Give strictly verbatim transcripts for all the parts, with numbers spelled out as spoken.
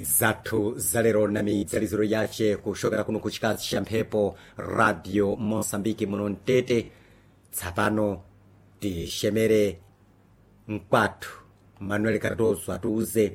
zathu zalero na midzaliziro yace kushokera kuno kuchikazi cha mphepo radio Mosambiki muno mtete. Tsapano tixemere mkwathu Manuel Cardoso atuuze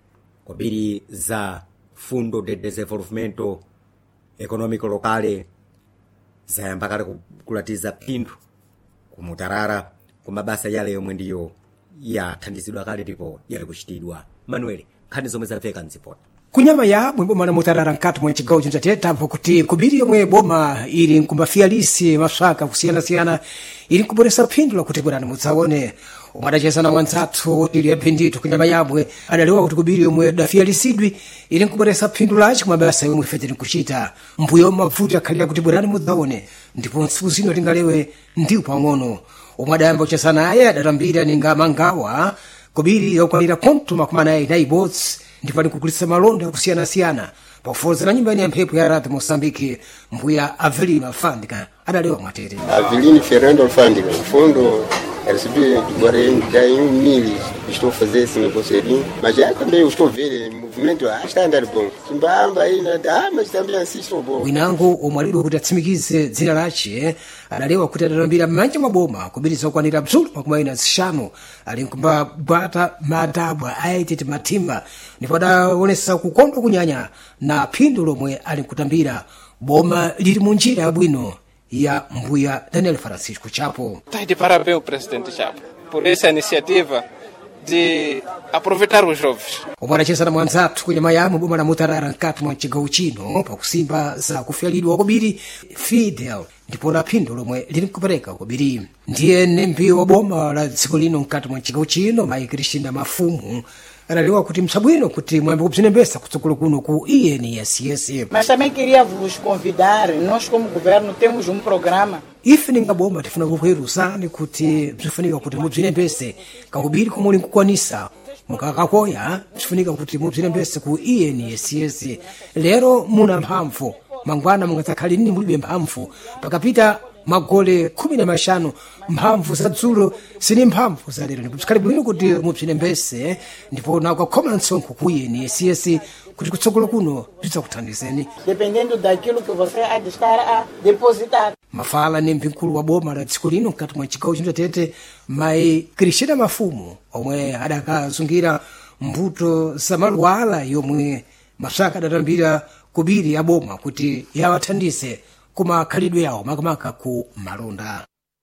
kobiri za fundo de desenvolvimento econômico locale zayambakale kulatiza phindu kumutarara kumabasa yale yomwe ndiyo yathandizidwa kale ndipo yali kuchitidwa. Manuel, nkhani zomwe zamveka mzipota kunyama ya boma na mutarara nkati mwa chigawo chinzateta kuti kubiri yomwe boma ili nkumbafiyalisi maswaka kusiyana-siyana ili nkuboresa phindu la kuti bwerani mutsaone umadacheza na mwanzathu ili yaphinditu kunyama yabwe adalewa kuti kubiri yomwe dafiyalisidwi ili nkuboresa phindu lachi kumabasa yomwe ifete nkuchita mbuyo mavuti akhalira kuti bwerani mutsaone ndipo ntsiku zino tingalewe ndiwo pang'ono umadayamba uchesana aye adatambira ninga mangawa kubiri yokwanira kontu makumanayi na ibotsi ndipo ndikukulitsa malonda kusiyana-siyana pakufoza na nyumbani ya mphepo ya radio Mosambiki mbuya Avelino Alfândega adalewa mwatere. Avelino Fernando Alfândega, no fundo, recebi agora já em um mil estou a fazer esse negócio, mas já também eu estou a ver o movimento está andando bom. Kimbamba aí, ah, mas também assisto bom. Winango omwaliro kuti atsimikize dzina lace adalewa kuti adalambira manja maboma kubiriza kukwanira bzulu pakumaina zishanu ali nkumbabwata madabwa aitete matimba ndipo adaonesa kukondwa kunyanya na phindu lomwe ali nkutambira boma lili munjira yabwino ya mbuya Daniel Francisco Chapo. Tá de parabéns o presidente Chapo por essa iniciativa de aproveitar os jovens. Umarachesa na mwanzatu kunyama yamu boma na mutarara nkati mwa chigawo chino pakusimba za kufyalidwa kubiri Fidel ndipo na phindu lomwe lili nkupereka kubiri ndiye nembi wa boma la dziko lino nkati mwa chigawo chino Mayi Cristina Mafumu adalewa kuti msabwino kuti mwambe kupsinembesa kutsogolo kuno ku I N S S. Mas também queria vos convidar, nós como governo temos um programa. Ife ninga boma tifuna kukweruzani kuti bzifunika kuti mubzinembese kakubiri komwe nkukwanisa mukakakoya bzifunika kuti mubzinembese ku I N S S. Lero muna mphamvu mangwana mungatsakhalini mulibe mphamvu pakapita magole kumi na mashanu mphamvu za dzulo sini mphamvu za lero ndikuzikhali bwino kuti mubzinembese ndipo na ukakhoma nsonkho ku I N S S kuti kutsogolo kuno bzidzakuthandizeni dependendo daquilo que você há de estar a depositar. Mafala ni mpinkulu wa boma la dziko lino nkati mwa chigawo chino tete Mayi Cristina Mafumu omwe adakazungira mbuto za malwala yomwe masaka adatambira kubiri ya boma kuti yawathandize kuma khalidwe yawo makamaka ku malonda.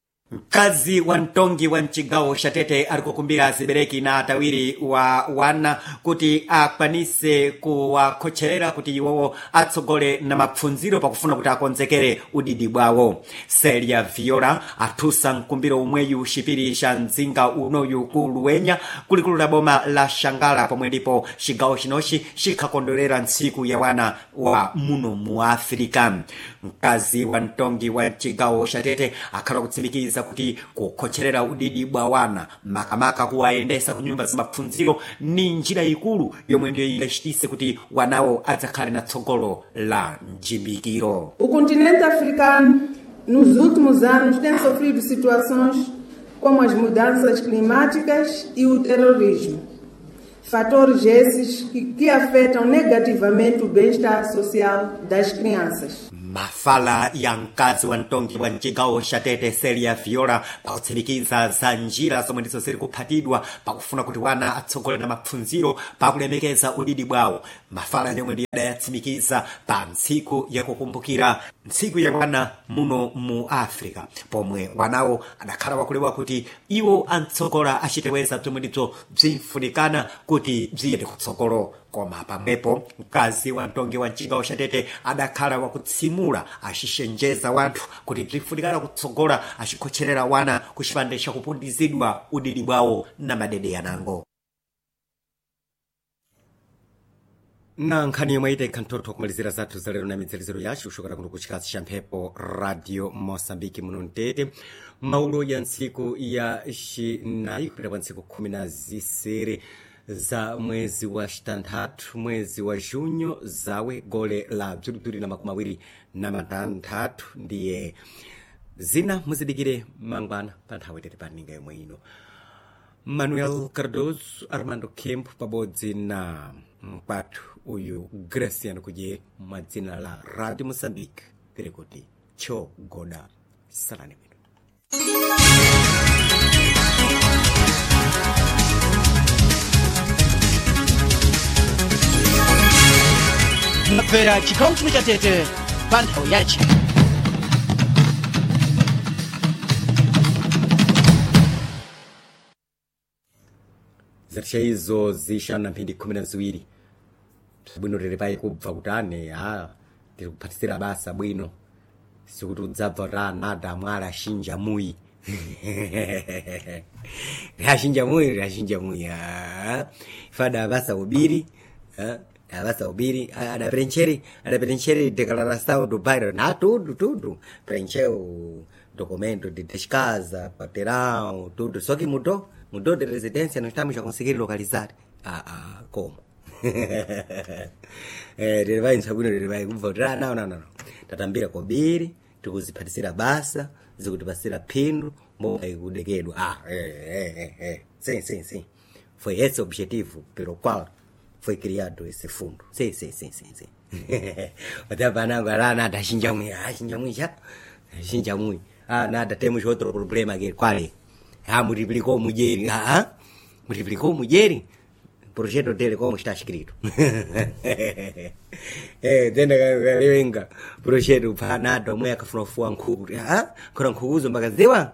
Mkazi wa mtongi wa mchigawo shatete alikukumbira zibereki na atawiri wa wana kuti akwanise kuwakocherera kuti iwowo atsogole na mapfunziro pakufuna kuti akonzekere udidi bwawo. Celia Viola atusa mkumbiro umweyu shipirisha nzinga unoyu kuluwenya kulikulu la boma la Shangala pomwe ndipo shigawo chinoshi shikakondolera ntsiku ya wana wa muno mu Afrika. Mkazi wa mtongi wa mchigawo shatete akhala kutsimikiza kuti kukocherera udidi bwa wana makamaka kuwaendesa kunyumba za mapfunziro ni njira ikulu yomwe ndiyo ingachitise kuti wanawo adzakhale na tsogolo la njimbikiro. O continente africano nos últimos anos tem sofrido situações como as mudanças climáticas e o terrorismo. Fatores esses que, que afetam negativamente o bem-estar social das crianças. Mafala ya mkazi wa mtongi wa mchigawo shatete Celia Viola pakutsimikiza za njira zomwe ndizo ziri kuphatidwa pakufuna kuti wana atsogole na mapfunziro pakulemekeza udidi bwawo. Mafala yomwe ndiye adayatsimikiza pa ntsiku yakukumbukira ntsiku ya wana muno mu Afrika pomwe wanawo adakhala wakulewa kuti iwo antsogola achiteweza bzomwe ndizo bzimfunikana kuti bziyende kutsogolo. Koma pamwepo mkazi wa mtongi wa mchigawo shatete adakhala wakutsimula ashishenjeza wanthu kuti bzifunikana kutsogola ashikhocherera wana kuchipande chakupundizidwa udidi bwawo na madede yanango. Na nkhani yomwe itekha mthotho kumalizira zathu za lero na midzaliziro yace kushokera kuno kuchikazi cha mphepo radio Mosambiki muno mtete maulo ya ntsiku ya xinayi kupita pa ntsiku khumi na zisere za mwezi wa shitanthatu mwezi wa junho zawe gole la bzulubzuli na makumi awiri na matanthatu ndiye zina muzidikire mangwana pa nthawi tete pa ninga yomwe ino. Manuel Cardoso, Armando Kempo pabodzi na mpatu uyu Graciano kuje madzina la Radio Mozambique perekuti cho goda salani bwino. mapera chikamu chimwe chatete panthawi yachi zatisha izo zishana mphindi kumi na ziwiri bwino leripai kubva kutane ha tiri kuphatisira basa bwino sikuti udzabva ra nada mwala shinja mui rashinja mui rashinja mui ha fada basa ubiri ha abasa ubiri ada prencheri ada prencheri declaração do bairro na tudo tudo preencheu documento de descasa papelão tudo só que mudou mudou de residência não estamos a conseguir localizar ah ah como eh ele vai sabuna ele vai voltar não não não tatambira kobiri tukuziphatisira basa zikutipasira phindu mbonga ikudekedwa ah eh eh eh sim sim sim foi esse o objetivo pelo qual foi criado esse fundo. Sim, sim, sim, sim, sim. Até para não agora nada xinja muito, ah, xinja muito já. Xinja muito. Ah, nada, temos outro problema aqui, qual é? Ah, multiplicou mulher, ah, multiplicou mulher. O projeto dele como está escrito. Eh, tena venga, projeto para nada, mulher que foi fua nkugu. Ah, quando nkugu zo magazewa.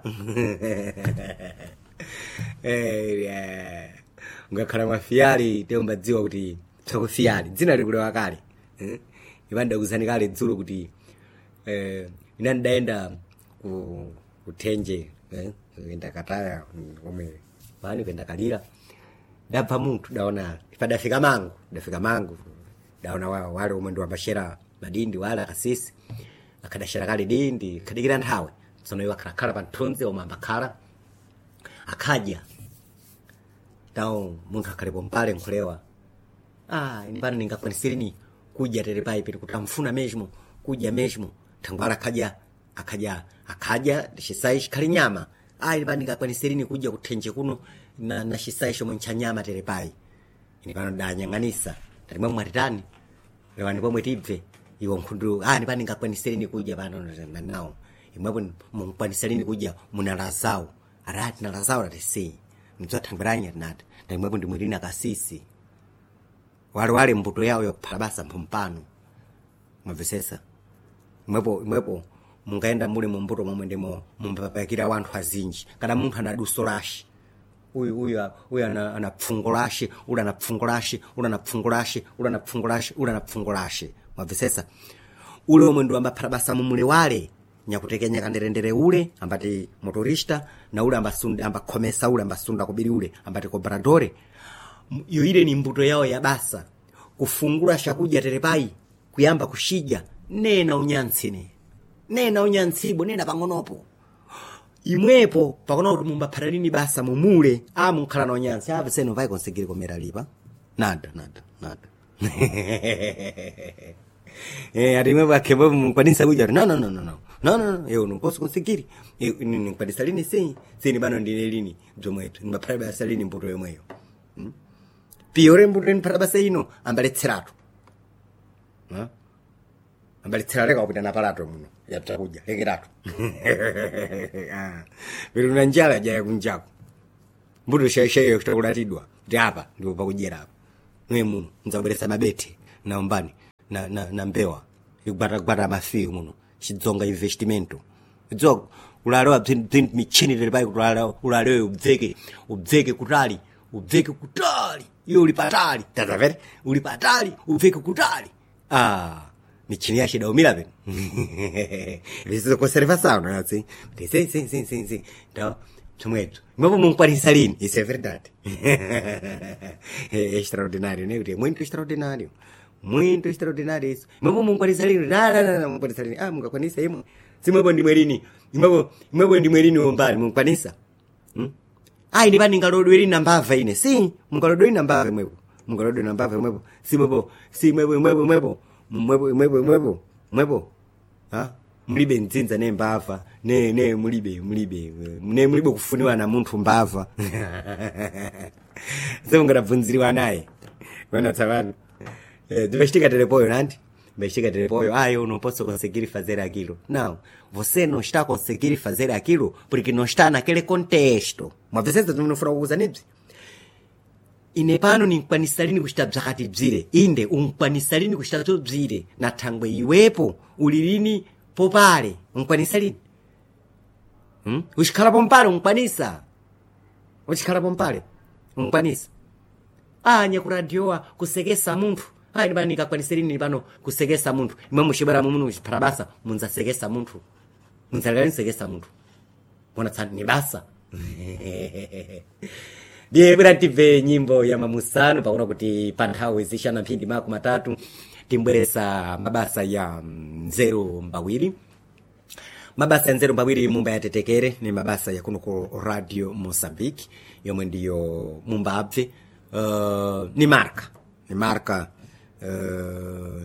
Eh, ngakhala mafiali teumbadziwa kuti tsakufiali dzina likulewa kale eh ibanda kuzani kale dzulo kuti eh ina ndaenda ku kuthenje eh kwenda kataya kome bani kwenda kalira ndapha munthu daona ipadafika mangu ndafika mangu daona wao wale umendo wa bashera madindi wala kasisi akadashira kale dindi kadikira nthawe tsono iwa khala pa nthunzi omamba khala akaja tao munthu akhalepo mpale nkhulewa ah imbana ningakwanisirini kuja terepai pili kutamfuna mesmo kuja mesmo thangwala akaja akaja akaja shisai shikhali nyama ah imbana ningakwanisirini kuja kuthenje kuno na na shisai shomwe nchanyama terepai ini pano danyang'anisa talimwe mwatitani lewani pomwe tibve iwo nkhundu ah imbana ningakwanisirini kuja pano nawo imwepo mungakwanisirini kuja munalazao arati nalazao ratisi mtsathangiranya nati ndimwepo ndimwirina kasisi wale wale mbuto yao yokuphalabasa mphumpano mwavesesa mwepo mwepo mungaenda mule mumbuto momwe ndimo mumpapakira wanthu azinji kana munthu anadusolashi uyu uyu uyu ana anapfungolashi ula anapfungolashi ula anapfungolashi ula anapfungolashi ula anapfungolashi mwavesesa ule omwe ndo ambaphalabasa mumule wale nyakutekenya kanderendere ule ambati motorista na ule ambasunda ambakhomesa ule ambasunda kubiri ule ambati cobradore iyo ile ni mbuto yao ya basa kufungula shakuja terepai kuyamba kushija nena unyantsine nena unyantsibo nena pangonopo imwepo pakono mumba paralini basa mumule amu nkhala na unyantsi ave seno vai conseguir komera lipa nada nada nada eh adimwe bakebo mukwanisa kuja no no no no no no no eu não posso conseguir eu não pode sair nem sim sim bano ndine lini jomwetu nimaphala basa lini mbuto yomweyo hmm? piore mbuto para basa ino ambaletserato ha ambaletsera ka kupita na palato muno yapitakuja lekerato ah biru na njala ja kunjako mbuto sheshe yokutokulatidwa ndi apa ndipo pakujera apa mwe muno nzabweresa mabete na umbani na na na mbewa ikubata kubata mafiu muno chidzonga investimento dzog ulalo abzin michini lebai ulalo ulalo ubveke ubveke kutali ubveke kutali iyo ulipatali tazavere ulipatali ubveke kutali ah michini ya shida umila ben vizo conservação não assim sim sim sim sim sim então tumwetu mabo munkwanisa lini isso é verdade é extraordinário né é muito extraordinário muito extraordinário isso mabo munkwanisa lini nada nada munkwanisa lini ah munkwanisa imo simabo ndi mwerini mabo mabo ndi mwerini ombali munkwanisa hm ai ni bani ngalodo lini nambava ine si munkalodo lini nambava mwebo munkalodo nambava mwebo simabo simabo mwebo mwebo mwebo mwebo mwebo mwebo ha mulibe nzinza nembava ne ne mulibe mulibe ne mulibe kufuniwa na muntu mbava sema ngarabvunziriwa naye wana tsavana Eh, domestica de repolho, Nandi? Domestica de repolho, ah, eu não posso conseguir fazer aquilo. Não, você não está conseguindo fazer aquilo porque não está naquele contexto. Uma vez você não falou usa nisso. Ine pano ni mpanisalini kuchita bzakati bzire. Inde umpanisalini kuchita to bzire. Na thangwe iwepo ulilini popale. Umpanisalini. Hmm? Ushikhala pompale umpanisa. Ushikhala pompale umpanisa. Ah, nyakuradioa kusegesa muntu. Ah, ni bani kakwanisalini bano kusegesa muntu. Imwe mushibara mumunu parabasa munza segesa muntu. Munza gani segesa muntu. Mwana tsani ni basa. Ndiye bwana tive nyimbo ya mamusano paona kuti panthawi zishana mphindi maku matatu timbweresa mabasa ya nzeru mbawiri. Mabasa ya nzeru mbawiri mumba ya tetekere ni mabasa ya kuno ku Radio Mozambique yomwe ndiyo mumba abve uh, ni marka ni marka uh,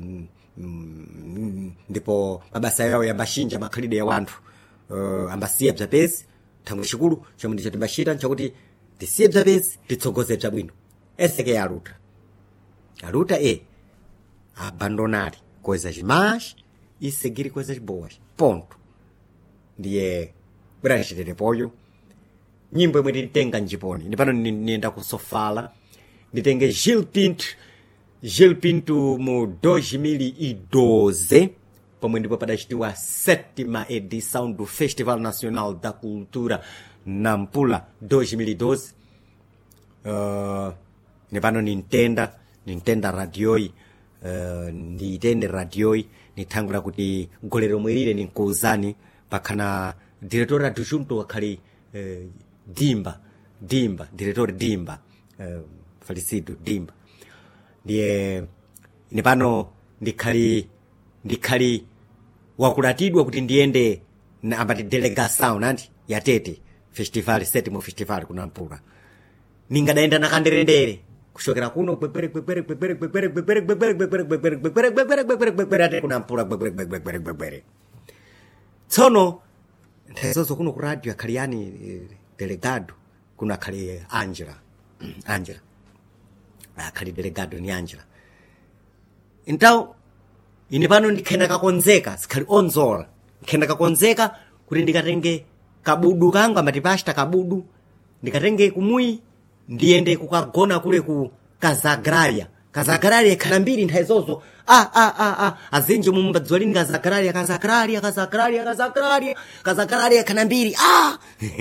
ndipo mabasa yao yambashinja makhalide ya wanthu uh, ambasiya bzapezi thangwe chikulu chomwe ndicho timbashita nchakuti tisiye bzapezi titsogoze bzabwino eseke ya aluta aluta e abandonari coisas más e seguir coisas boas ponto. Ndiye branche de repolho nyimbo imwe nditenga njiponi ndipano nienda kusofala nditenge Gil Pinto Gil Pinto mu dois mil e doze pomwe ndipo padachitiwa sétima edição do Festival Nacional da Cultura Nampula dois mil e doze. Uh, nipano nintenda nintenda radioi uh, nitende radioi nithangula kuti golero mwirire ninkuuzani pakhana diretora adjunto wakhali uh, Dimba Dimba diretor Dimba uh, Felicido Dimba ndiye nipano ndikhali ndikhali wakulatidwa kuti ndiende na ambati delegação nandi yatete festival sétimo festival kunampula ningadaenda nakanderendere kushokera kuno kwepere kwepere kwepere kwepere kwepere kwepere kwepere kwepere kwepere kwepere kwepere kwepere ate kunampula kwepere kwepere kwepere tsono ntezozo kuno ku radio akhaliani delegado kuno akhali Angela Angela akhali delegado ni Angela então ine pano ndikhenda kakonzeka sikhali onzola ndikhenda kakonzeka kuti ndikatenge kabudu kanga matipasta kabudu ndikatenge kumui ndiende kukagona kule ku Kazagraria Kazagraria kana mbiri nthazozo ah ah ah ah azinje mumba dzolini Kazagraria Kazagraria Kazagraria Kazagraria Kazagraria kana mbiri ah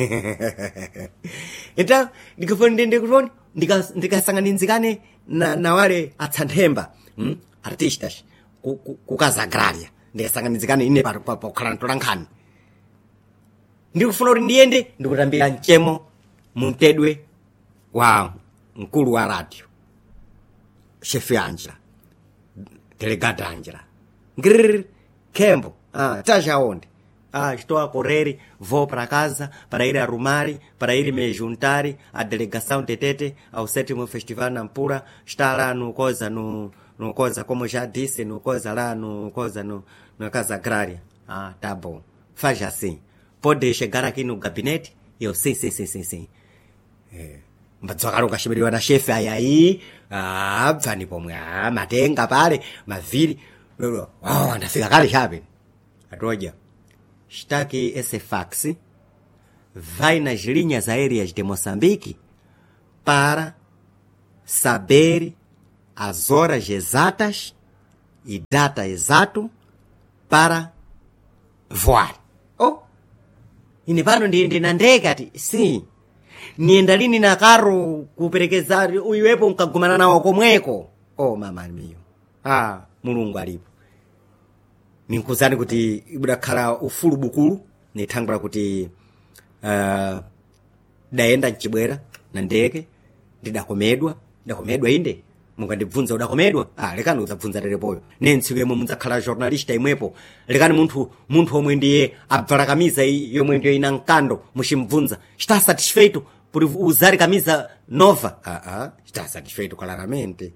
eta ndikafuna ndende kutoni ndikasanganizikane na na wale atsanthemba hmm? artistas ku, ku, ku Kazagraria ndikasanganizikane ine pa pa khalanto lankhani ndikufuna kuti ndiende ndikutambira mchemo muntedwe wa mkulu wa radio chefe Angela delegado Angela ngir Kembo ah taja onde ah estou a correr vou para casa para ir arrumar para ir me juntar a delegação de Tete ao sétimo festival Nampula está lá no coisa no no coisa como já disse no coisa lá no coisa no na Casa Agrária. Ah, tá bom, faz assim, pode chegar aqui no gabinete? Eu sim sim sim sim sim é mbatsakaro kashimiriwa na chefe aí ah bvani pomwe ah matenga pale mavili oh andafika kale chape atoja shtaki esse fax vai nas linhas aéreas de Moçambique para saber as horas exatas e data exato para voar. Oh, inipano ndiende na ndege ati si nienda lini na karo kuperekeza uiwepo nkagumana nawo komweko. Oh mama mio ah mulungu alipo ninkuzani kuti ibudakhala ufulu bukulu nithangula kuti uh, daenda nchibwera na ndege ndidakomedwa ndakomedwa inde mungandibvunza udakomedwa ah lekani uzabvunza terepoyo nentsiku yemwe munzakhala journalista imwepo lekani munthu munthu omwe ndiye abvala kamiza yomwe ndiyo ina mkando mushimvunza está satisfeito por usar camisa nova ah ah está satisfeito claramente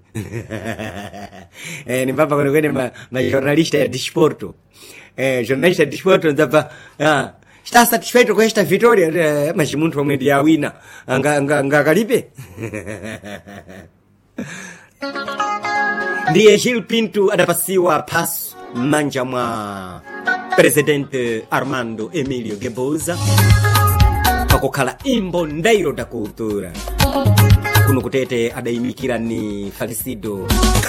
eh nimpapa quando viene ma, ma jornalista de desporto eh jornalista de desporto nzapa ah está satisfeito com esta vitória eh, mas munthu omwe ndiye awina anga anga anga kalipe ndiye Gil Pinto adapasiwa paso manja mwa Presidente Armando Emilio Guebuza pakukhala imbondeiro da cultura kuno kutete adayimikira ni Falecido